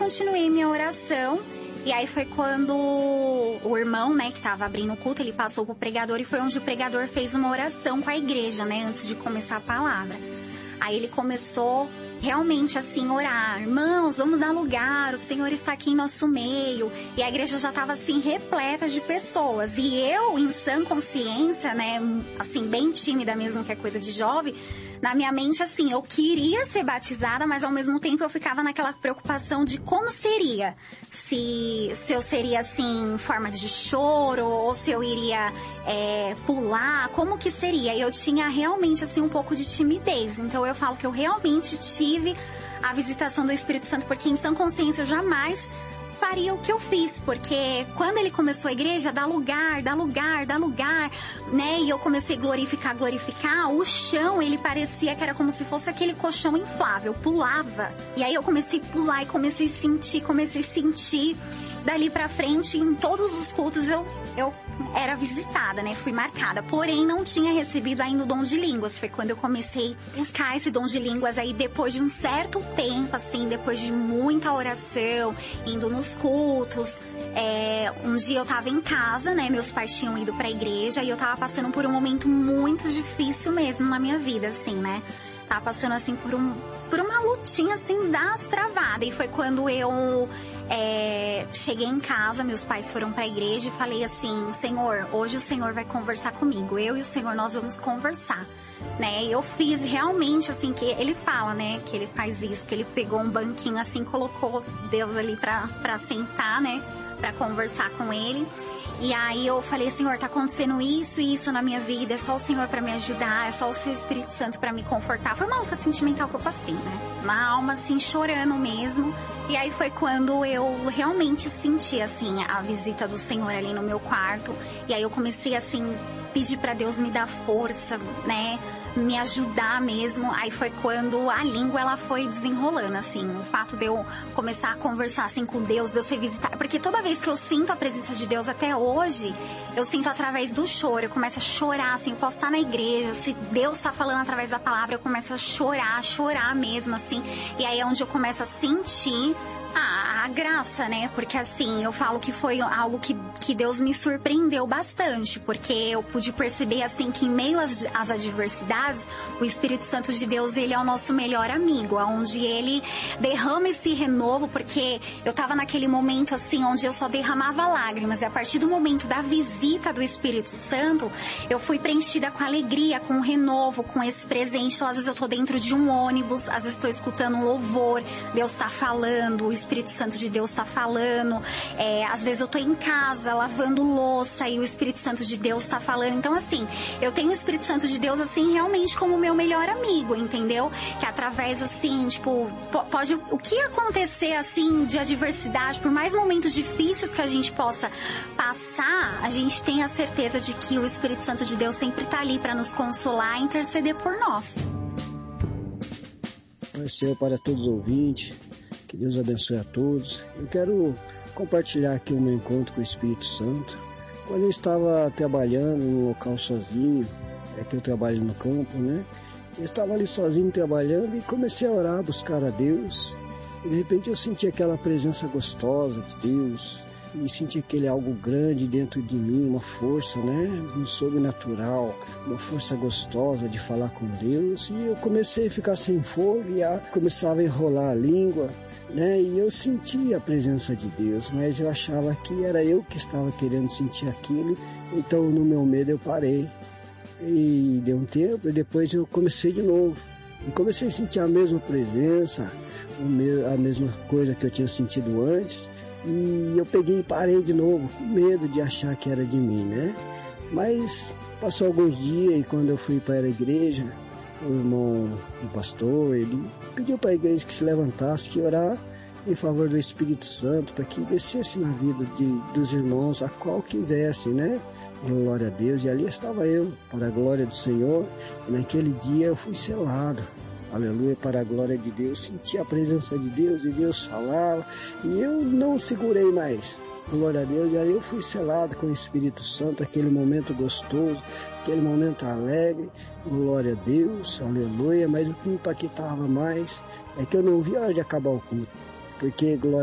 continuei minha oração. E aí foi quando o irmão, né, que estava abrindo o culto, ele passou pro pregador e foi onde o pregador fez uma oração com a igreja, né, antes de começar a palavra. Aí ele começou realmente assim orar: irmãos, vamos dar lugar, o Senhor está aqui em nosso meio. E a igreja já estava assim repleta de pessoas. E eu, em sã consciência, né, assim bem tímida mesmo, que é coisa de jovem, na minha mente assim, eu queria ser batizada, mas ao mesmo tempo eu ficava naquela preocupação de como seria. Se eu seria assim em forma de choro, ou se eu iria pular, como que seria? E eu tinha realmente assim um pouco de timidez. Então eu falo que eu realmente tive a visitação do Espírito Santo, porque em sã consciência eu jamais faria o que eu fiz, porque quando ele começou a igreja, dá lugar, né, e eu comecei a glorificar, o chão, ele parecia que era como se fosse aquele colchão inflável, pulava, e aí eu comecei a pular e comecei a sentir, dali pra frente, em todos os cultos eu era visitada, né, fui marcada, porém não tinha recebido ainda o dom de línguas. Foi quando eu comecei a buscar esse dom de línguas, aí depois de um certo tempo, assim, depois de muita oração, indo nos cultos, um dia eu tava em casa, né, meus pais tinham ido pra igreja e eu tava passando por um momento muito difícil mesmo na minha vida, assim, né, tava passando assim por uma lutinha assim das travadas. E foi quando eu cheguei em casa, meus pais foram pra igreja e falei assim: Senhor, hoje o Senhor vai conversar comigo, eu e o Senhor nós vamos conversar, né? Eu fiz realmente assim, que ele fala, né, que ele faz isso, que ele pegou um banquinho assim, colocou Deus ali pra sentar, né, pra conversar com ele. E aí eu falei: Senhor, tá acontecendo isso e isso na minha vida, é só o Senhor pra me ajudar, é só o seu Espírito Santo pra me confortar. Foi uma luta sentimental que eu passei, né? Uma alma assim, chorando mesmo. E aí foi quando eu realmente senti assim, a visita do Senhor ali no meu quarto. E aí eu comecei assim, pedir pra Deus me dar força, né? Me ajudar mesmo. Aí foi quando a língua ela foi desenrolando, assim, o fato de eu começar a conversar assim com Deus, de eu ser visitada, porque toda vez que eu sinto a presença de Deus até hoje, eu sinto através do choro. Eu começo a chorar, assim, eu posso estar na igreja, se Deus está falando através da palavra, eu começo a chorar mesmo, assim, e aí é onde eu começo a sentir a graça, né? Porque assim, eu falo que foi algo que Deus me surpreendeu bastante, porque eu pude perceber assim que em meio às adversidades, o Espírito Santo de Deus, ele é o nosso melhor amigo, onde ele derrama esse renovo, porque eu tava naquele momento assim, onde eu só derramava lágrimas, e a partir do momento da visita do Espírito Santo, eu fui preenchida com alegria, com renovo, com esse presente. Então, às vezes eu tô dentro de um ônibus, às vezes estou escutando um louvor, Deus tá falando, o Espírito Santo de Deus está falando, às vezes eu tô em casa lavando louça e o Espírito Santo de Deus está falando. Então assim, eu tenho o Espírito Santo de Deus assim realmente como meu melhor amigo, entendeu? Que através assim, tipo, pode o que acontecer assim de adversidade, por mais momentos difíceis que a gente possa passar, a gente tem a certeza de que o Espírito Santo de Deus sempre está ali para nos consolar e interceder por nós. Pai, Senhor, para todos os ouvintes, que Deus abençoe a todos. Eu quero compartilhar aqui o meu encontro com o Espírito Santo. Quando eu estava trabalhando num local sozinho, que eu trabalho no campo, né? Eu estava ali sozinho trabalhando e comecei a orar, buscar a Deus. E de repente eu senti aquela presença gostosa de Deus. E senti aquele algo grande dentro de mim, uma força, né? Um sobrenatural, uma força gostosa de falar com Deus. E eu comecei a ficar sem fogo e começava a enrolar a língua, né? E eu sentia a presença de Deus, mas eu achava que era eu que estava querendo sentir aquilo. Então, no meu medo, eu parei. E deu um tempo e depois eu comecei de novo. E comecei a sentir a mesma presença, a mesma coisa que eu tinha sentido antes. E eu peguei e parei de novo, com medo de achar que era de mim, né? Mas passou alguns dias e quando eu fui para a igreja, o irmão, o pastor, ele pediu para a igreja que se levantasse, que orar em favor do Espírito Santo, para que descesse na vida dos irmãos, a qual quisesse, né? Glória a Deus. E ali estava eu, para a glória do Senhor. E naquele dia eu fui selado. Aleluia, para a glória de Deus. Senti a presença de Deus e Deus falava. E eu não segurei mais. Glória a Deus. E aí eu fui selado com o Espírito Santo. Aquele momento gostoso, aquele momento alegre. Glória a Deus. Aleluia. Mas o que me impactava mais é que eu não vi a hora de acabar o culto. Porque glória